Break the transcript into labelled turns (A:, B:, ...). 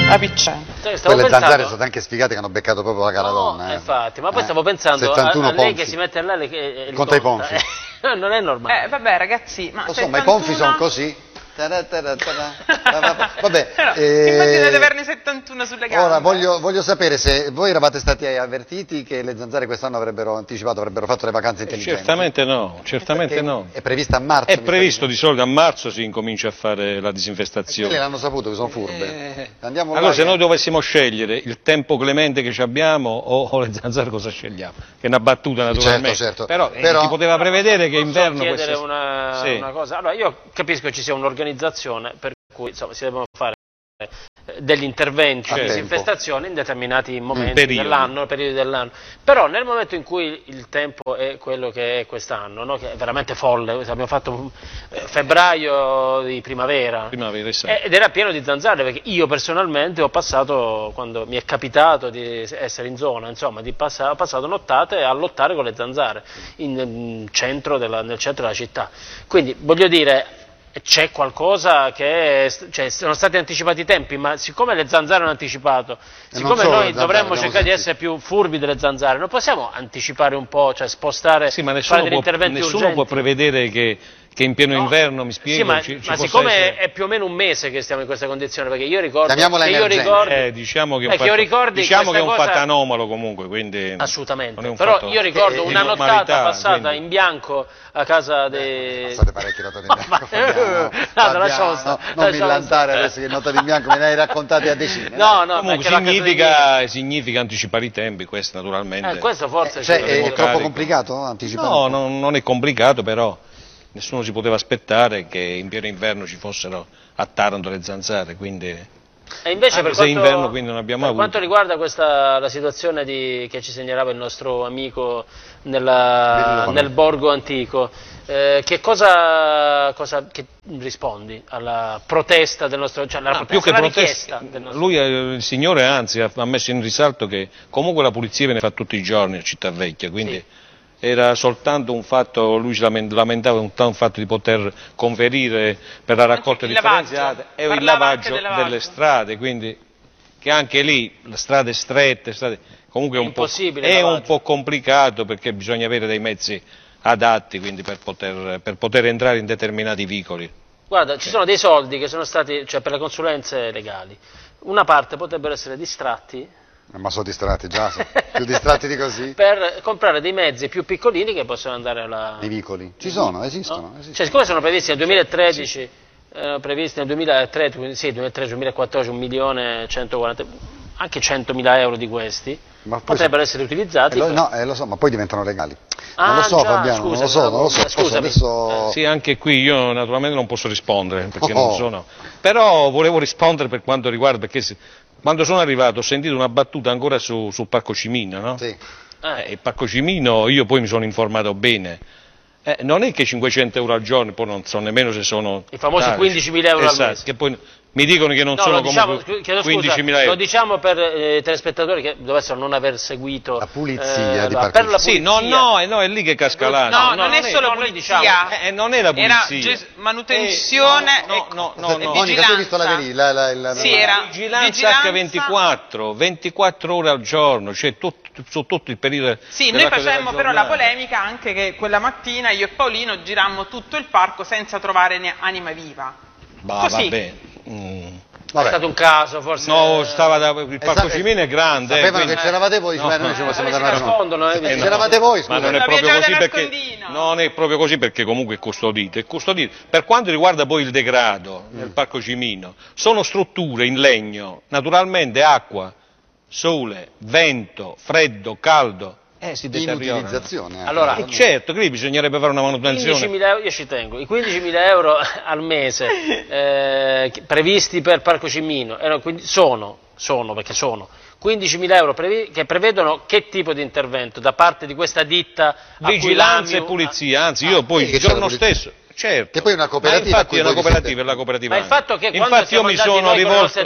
A: La piccina.
B: Quelle zanzare sono state anche sfigate che hanno beccato proprio la cara donna.
C: Infatti, ma poi stavo pensando a lei che si mette là e
B: conta i ponfi.
C: Non è normale.
A: Vabbè ragazzi, ma
B: lo so, ma i ponfi sono così. Vabbè,
A: immaginate averne 71 sulle gambe.
B: Ora voglio sapere se voi eravate stati avvertiti che le zanzare quest'anno avrebbero fatto le vacanze intelligenti.
D: Certamente no, certamente no.
B: È prevista a marzo?
D: È previsto di solito a marzo si incomincia a fare la disinfestazione.
B: Quelle l'hanno saputo che sono furbe. Andiamo
D: allora
B: là
D: se noi dovessimo scegliere il tempo clemente che abbiamo o le zanzare, cosa scegliamo? Che è una battuta naturalmente.
B: Certo.
D: Però si poteva prevedere che inverno...
C: Posso chiedere una cosa? Allora io capisco che ci sia un'organizzazione per cui insomma, si devono fare degli interventi di disinfestazione in determinati momenti periodi dell'anno, però nel momento in cui il tempo è quello che è quest'anno, no? Che è veramente folle, abbiamo fatto febbraio di primavera ed era pieno di zanzare, perché io personalmente ho passato, quando mi è capitato di essere in zona, insomma, ho passato nottate a lottare con le zanzare nel centro della città, quindi voglio dire, c'è qualcosa che sono stati anticipati i tempi, ma siccome le zanzare hanno anticipato, siccome noi dovremmo cercare di essere più furbi delle zanzare, non possiamo anticipare un po', cioè spostare, fare degli interventi urgenti.
D: Nessuno può prevedere che in pieno inverno, mi spiego,
C: sì, ma siccome è più o meno un mese che stiamo in questa condizione, perché io ricordo
D: diciamo che è un fatto anomalo comunque, quindi
C: assolutamente, però io ricordo una nottata passata in bianco a casa dei...
B: Passate parecchie nottate in bianco. Non millantare adesso che nottate in bianco me ne hai raccontate a decine.
D: Comunque significa anticipare i tempi, questo naturalmente.
C: Questo forse
B: è troppo complicato anticipare?
D: No, non è complicato, però nessuno si poteva aspettare che in pieno inverno ci fossero a Taranto le zanzare, quindi...
C: E invece per
D: quanto
C: riguarda la situazione che ci segnalava il nostro amico nel borgo antico, che rispondi alla protesta del nostro, cioè alla richiesta del nostro...
D: Lui, il signore, anzi ha messo in risalto che comunque la pulizia viene fatta tutti i giorni a Cittavecchia, quindi era soltanto un fatto, lui si lamentava un fatto di poter conferire per la raccolta differenziata e il lavaggio delle strade, quindi che anche lì le strade strette, comunque è un po' complicato, perché bisogna avere dei mezzi adatti, quindi per poter entrare in determinati vicoli.
C: Guarda, ci sono dei soldi che sono stati, cioè per le consulenze legali, una parte potrebbero essere distratti.
B: Ma sono distratti già, più distratti di così?
C: Per comprare dei mezzi più piccolini che possono andare
B: I vicoli? Ci sono, esistono.
C: Cioè, siccome sono previsti nel 2013, previsti nel 2013-2014 1.140.000, anche 100.000 euro di questi potrebbero essere utilizzati.
B: Lo so, ma poi diventano legali. Non lo so, Fabiano, non lo so.
C: Scusami.
D: Sì, anche qui io naturalmente non posso rispondere, perché non sono... Però volevo rispondere per quanto riguarda, perché quando sono arrivato ho sentito una battuta ancora sul Parco Cimino, no?
B: Sì.
D: Il Parco Cimino, io poi mi sono informato bene, non è che 500 euro al giorno, poi non so nemmeno se sono...
C: I famosi 15.000 euro al mese.
D: Che poi mi dicono che non sono comunque 15.000 euro.
C: Lo diciamo per i telespettatori che dovessero non aver seguito
B: la pulizia di Parco
C: per la
B: Cimino.
C: pulizia.
D: No, è lì che casca l'anima.
A: No, non è solo pulizia.
D: Non è la pulizia.
A: Era manutenzione.
B: No. Monica, tu hai visto la
A: Sì, era
D: vigilanza H24, 24 ore al giorno, cioè su tutto il periodo.
A: Sì, noi facemmo però la polemica anche che quella mattina io e Paolino girammo tutto il parco senza trovare anima viva.
D: Vabbè.
C: È stato un caso, forse.
D: No, il Parco Cimino è grande.
B: Sapevano che c'eravate voi, noi ci possiamo
C: nascondono.
B: C'eravate voi,
D: ma non è proprio così, perché non è proprio così, perché comunque è custodito. Per quanto riguarda poi il degrado nel Parco Cimino, sono strutture in legno, naturalmente acqua, sole, vento, freddo, caldo. Si deteriorano.
B: Inutilizzazione.
C: Allora,
D: certo, qui bisognerebbe fare una manutenzione.
C: 15.000 euro, io ci tengo, i 15.000 euro al mese previsti per Parco Cimino sono 15.000 euro che prevedono che tipo di intervento da parte di questa ditta?
D: Vigilanza e pulizia, anzi io poi il giorno stesso... Certo.
B: Che poi è una cooperativa.
D: Infatti è una cooperativa,
C: Ma il fatto che
D: infatti io mi sono rivolto